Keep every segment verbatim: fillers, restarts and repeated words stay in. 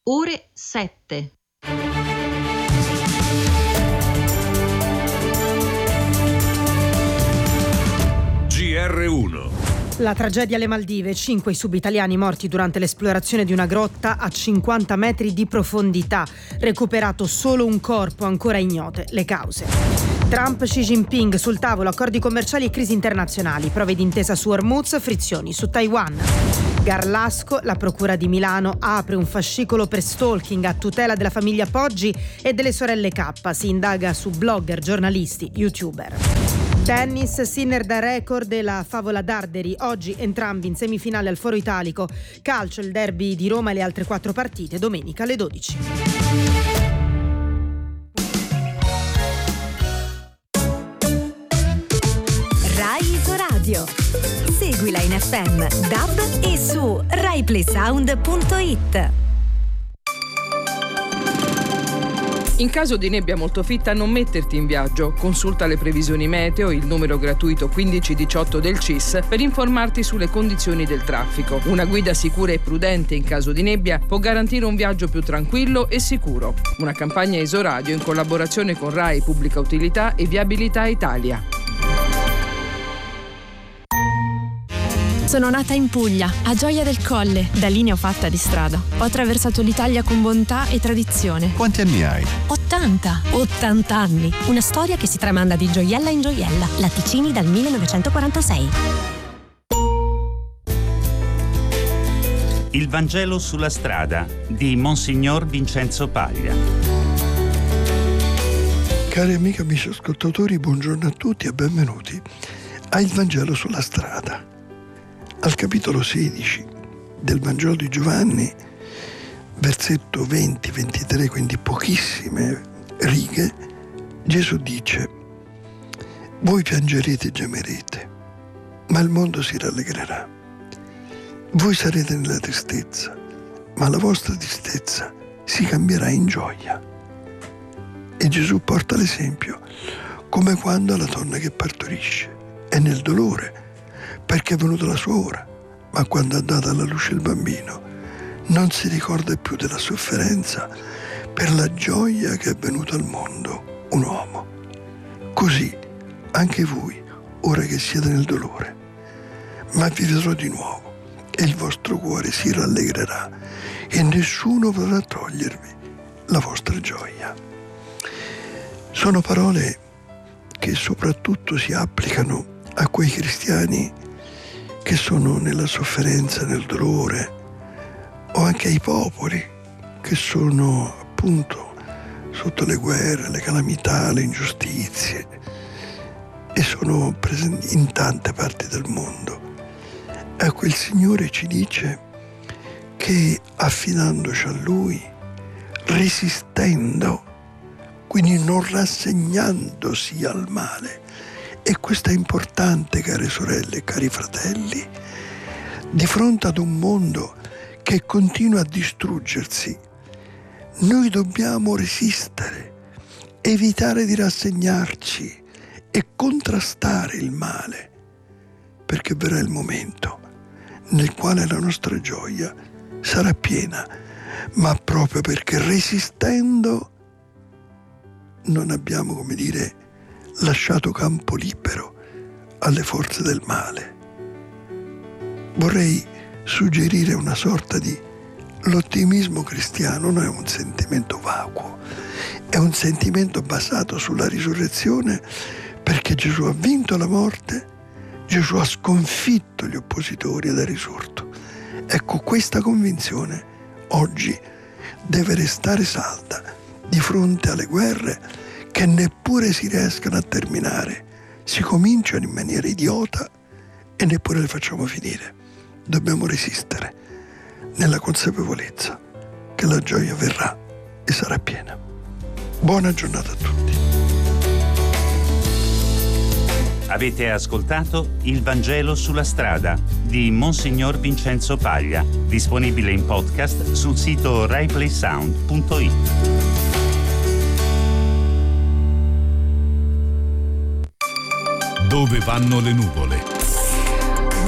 ore sette. G R uno. La tragedia alle Maldive, cinque i subitaliani morti durante l'esplorazione di una grotta a cinquanta metri di profondità. Recuperato solo un corpo, ancora ignote le cause. Trump, Xi Jinping, sul tavolo accordi commerciali e crisi internazionali, prove d'intesa su Hormuz, frizioni su Taiwan. Garlasco, la procura di Milano apre un fascicolo per stalking a tutela della famiglia Poggi e delle sorelle K, si indaga su blogger, giornalisti, youtuber. Tennis, Sinner da record e la favola Darderi, oggi entrambi in semifinale al Foro Italico. Calcio, il derby di Roma e le altre quattro partite, domenica alle dodici. Rai Isoradio. Seguila in F M, D A B e su rai play sound punto it. In caso di nebbia molto fitta non metterti in viaggio. Consulta le previsioni meteo, il numero gratuito quindici diciotto del C I S per informarti sulle condizioni del traffico. Una guida sicura e prudente in caso di nebbia può garantire un viaggio più tranquillo e sicuro. Una campagna Isoradio in collaborazione con Rai Pubblica Utilità e Viabilità Italia. Sono nata in Puglia, a Gioia del Colle. Da lì ne ho fatta di strada. Ho attraversato l'Italia con bontà e tradizione. Quanti anni hai? ottanta. ottanta anni. Una storia che si tramanda di gioiella in gioiella. Latticini dal millenovecentoquarantasei. Il Vangelo sulla strada di Monsignor Vincenzo Paglia. Cari amiche e amici ascoltatori, buongiorno a tutti e benvenuti a Il Vangelo sulla strada. Al capitolo sedici del Vangelo di Giovanni, versetto venti ventitré, quindi pochissime righe, Gesù dice: voi piangerete e gemerete, ma il mondo si rallegrerà. Voi sarete nella tristezza, ma la vostra tristezza si cambierà in gioia. E Gesù porta l'esempio come quando la donna che partorisce è nel dolore perché è venuta la sua ora, ma quando ha dato alla luce il bambino non si ricorda più della sofferenza per la gioia che è venuto al mondo un uomo. Così anche voi, ora che siete nel dolore, ma vi vedrò di nuovo e il vostro cuore si rallegrerà e nessuno potrà togliervi la vostra gioia. Sono parole che soprattutto si applicano a quei cristiani che sono nella sofferenza, nel dolore, o anche ai popoli che sono appunto sotto le guerre, le calamità, le ingiustizie e sono presenti in tante parti del mondo. Ecco, il Signore ci dice che affidandoci a Lui, resistendo, quindi non rassegnandosi al male. E questo è importante, care sorelle e cari fratelli, di fronte ad un mondo che continua a distruggersi. Noi dobbiamo resistere, evitare di rassegnarci e contrastare il male, perché verrà il momento nel quale la nostra gioia sarà piena, ma proprio perché resistendo non abbiamo, come dire, lasciato campo libero alle forze del male. Vorrei suggerire una sorta di l'ottimismo cristiano non è un sentimento vacuo, è un sentimento basato sulla risurrezione, perché Gesù ha vinto la morte, Gesù ha sconfitto gli oppositori ed è risorto. Ecco, questa convinzione oggi deve restare salda di fronte alle guerre che neppure si riescano a terminare, si cominciano in maniera idiota e neppure le facciamo finire. Dobbiamo resistere nella consapevolezza che la gioia verrà e sarà piena. Buona giornata a tutti. Avete ascoltato Il Vangelo sulla strada di Monsignor Vincenzo Paglia, disponibile in podcast sul sito rai play sound punto it. Dove vanno le nuvole? Dove vanno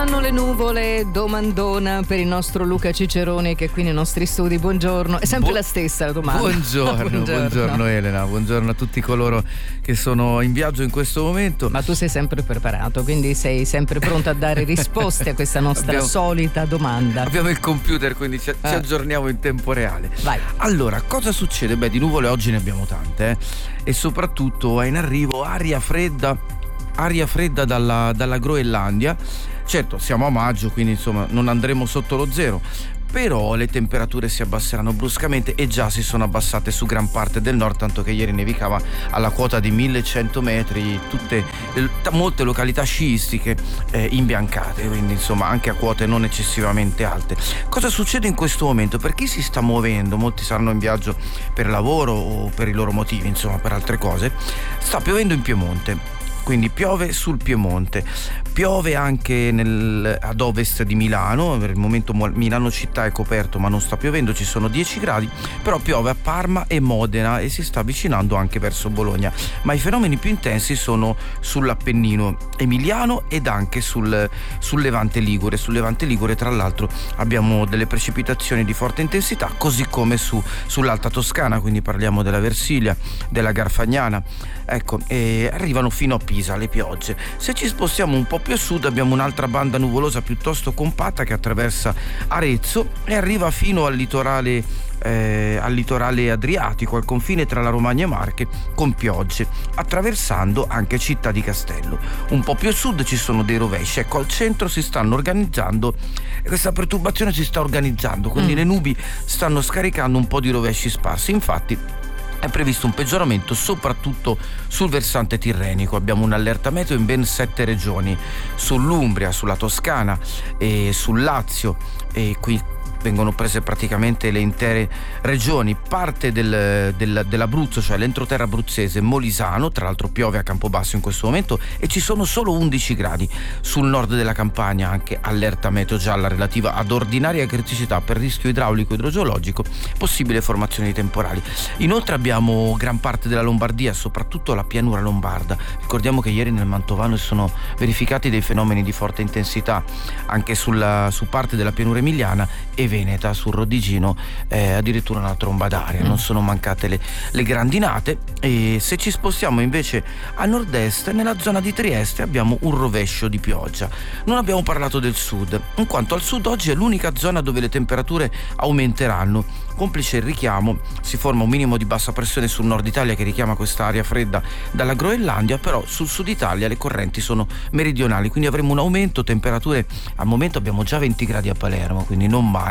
Saranno le nuvole? Domandona per il nostro Luca Ciceroni che è qui nei nostri studi. Buongiorno. È sempre Bu- la stessa la domanda. Buongiorno, buongiorno, buongiorno Elena, buongiorno a tutti coloro che sono in viaggio in questo momento. Ma tu sei sempre preparato, quindi sei sempre pronto a dare risposte a questa nostra abbiamo, solita domanda. Abbiamo il computer, quindi ci, ah. ci aggiorniamo in tempo reale. Vai. Allora, cosa succede? Beh, di nuvole oggi ne abbiamo tante, eh? E soprattutto è in arrivo aria fredda, aria fredda dalla, dalla Groenlandia. Certo, siamo a maggio, quindi insomma non andremo sotto lo zero, però le temperature si abbasseranno bruscamente e già si sono abbassate su gran parte del nord, tanto che ieri nevicava alla quota di millecento metri, tutte molte località sciistiche eh, imbiancate, quindi insomma anche a quote non eccessivamente alte. Cosa succede in questo momento? Per chi si sta muovendo, molti saranno in viaggio per lavoro o per i loro motivi, insomma per altre cose, sta piovendo in Piemonte. Quindi piove sul Piemonte, piove anche nel, ad ovest di Milano. Per il momento Milano città è coperto ma non sta piovendo, ci sono dieci gradi, però piove a Parma e Modena e si sta avvicinando anche verso Bologna. Ma i fenomeni più intensi sono sull'Appennino emiliano ed anche sul, sul Levante Ligure. Sul Levante Ligure tra l'altro abbiamo delle precipitazioni di forte intensità, così come su, sull'Alta Toscana, quindi parliamo della Versilia, della Garfagnana, ecco, e arrivano fino a Pisa le piogge. Se ci spostiamo un po' più a sud abbiamo un'altra banda nuvolosa piuttosto compatta che attraversa Arezzo e arriva fino al litorale eh, al litorale adriatico, al confine tra la Romagna e Marche, con piogge, attraversando anche Città di Castello. Un po' più a sud ci sono dei rovesci, ecco, al centro si stanno organizzando, questa perturbazione si sta organizzando, quindi mm. le nubi stanno scaricando un po' di rovesci sparsi. Infatti è previsto un peggioramento soprattutto sul versante tirrenico. Abbiamo un'allerta meteo in ben sette regioni, sull'Umbria, sulla Toscana e sul Lazio, e qui vengono prese praticamente le intere regioni, parte del, del, dell'Abruzzo, cioè l'entroterra abruzzese, Molisano, tra l'altro piove a Campobasso in questo momento e ci sono solo undici gradi. Sul nord della Campania anche allerta meteo gialla relativa ad ordinaria criticità per rischio idraulico idrogeologico, possibile formazione di temporali. Inoltre abbiamo gran parte della Lombardia, soprattutto la pianura lombarda. Ricordiamo che ieri nel Mantovano si sono verificati dei fenomeni di forte intensità anche sulla, su parte della pianura emiliana e veneta, sul Rodigino eh, addirittura una tromba d'aria, mm. non sono mancate le, le grandinate. E se ci spostiamo invece a nord-est, nella zona di Trieste abbiamo un rovescio di pioggia. Non abbiamo parlato del sud, in quanto al sud oggi è l'unica zona dove le temperature aumenteranno. Complice il richiamo, si forma un minimo di bassa pressione sul nord Italia che richiama questa aria fredda dalla Groenlandia, però sul sud Italia le correnti sono meridionali, quindi avremo un aumento, temperature al momento abbiamo già venti gradi a Palermo, quindi non male,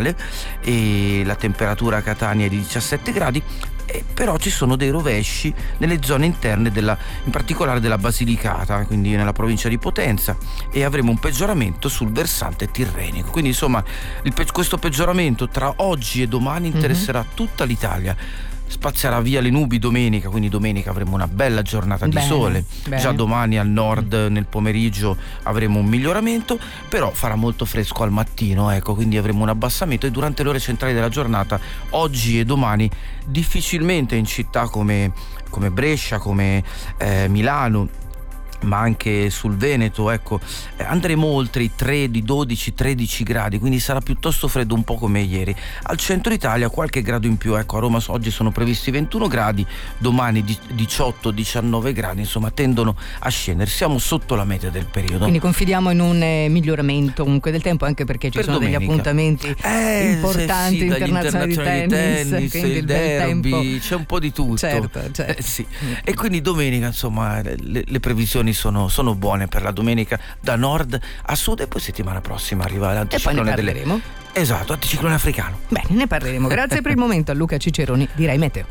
e la temperatura a Catania è di diciassette gradi. Eh, però ci sono dei rovesci nelle zone interne della, in particolare della Basilicata, quindi nella provincia di Potenza, e avremo un peggioramento sul versante tirrenico. Quindi insomma il pe- questo peggioramento tra oggi e domani interesserà mm-hmm. tutta l'Italia. Spazzerà via le nubi domenica, quindi domenica avremo una bella giornata bene, di sole. Bene. Già domani al nord nel pomeriggio avremo un miglioramento, però farà molto fresco al mattino, ecco, quindi avremo un abbassamento, e durante le ore centrali della giornata oggi e domani difficilmente in città come, come Brescia, come eh, Milano, ma anche sul Veneto, ecco, eh, andremo oltre i tre, di dodici tredici gradi, quindi sarà piuttosto freddo, un po' come ieri. Al centro Italia qualche grado in più, ecco, a Roma oggi sono previsti ventuno gradi, domani diciotto diciannove gradi, insomma tendono a scendere, siamo sotto la media del periodo. Quindi confidiamo in un eh, miglioramento comunque del tempo, anche perché ci per sono domenica. Degli appuntamenti eh, importanti, sì, internazionali, internazionali di tennis, tennis quindi il, il derby, tempo. C'è un po' di tutto, certo, certo. Eh, sì. E quindi domenica insomma le, le previsioni Sono, sono buone per la domenica da nord a sud, e poi settimana prossima arriva l'anticiclone delle... esatto, anticiclone africano. Bene, ne parleremo. Grazie per il momento a Luca Ciceroni di Rai Meteo.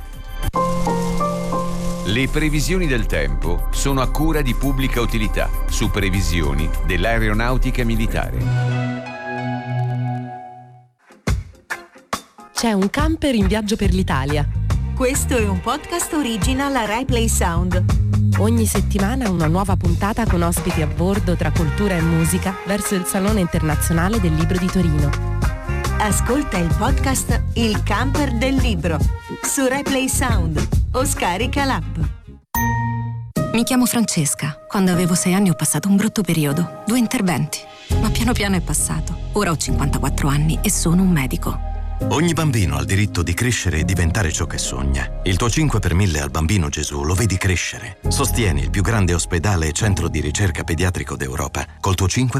Le previsioni del tempo sono a cura di Pubblica Utilità su previsioni dell'aeronautica militare. C'è un camper in viaggio per l'Italia. Questo è un podcast original a Rai Play Sound. Ogni settimana una nuova puntata con ospiti a bordo tra cultura e musica verso il Salone Internazionale del Libro di Torino. Ascolta il podcast Il Camper del Libro su Rai Play Sound o scarica l'app. Mi chiamo Francesca. Quando avevo sei anni ho passato un brutto periodo. Due interventi. Ma piano piano è passato. Ora ho cinquantaquattro anni e sono un medico. Ogni bambino ha il diritto di crescere e diventare ciò che sogna. Il tuo cinque per mille al Bambino Gesù lo vedi crescere. Sostieni il più grande ospedale e centro di ricerca pediatrico d'Europa col tuo cinque